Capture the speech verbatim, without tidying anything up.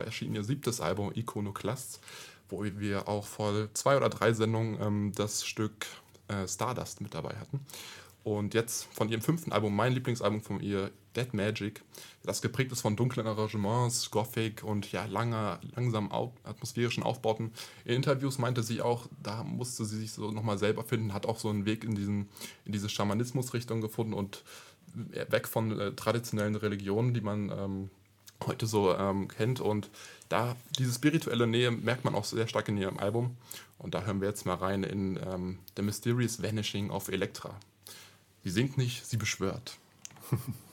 erschien ihr siebtes Album Iconoclasts, wo wir auch vor zwei oder drei Sendungen ähm, das Stück äh, Stardust mit dabei hatten. Und jetzt von ihrem fünften Album, mein Lieblingsalbum von ihr, Dead Magic, das geprägt ist von dunklen Arrangements, Gothic und ja, langer, langsam au- atmosphärischen Aufbauten. In Interviews meinte sie auch, da musste sie sich so nochmal selber finden, hat auch so einen Weg in, diesen, in diese Schamanismus-Richtung gefunden und weg von äh, traditionellen Religionen, die man ähm, heute so ähm, kennt. Und da diese spirituelle Nähe merkt man auch sehr stark in ihrem Album. Und da hören wir jetzt mal rein in ähm, The Mysterious Vanishing of Elektra. Sie singt nicht, sie beschwört.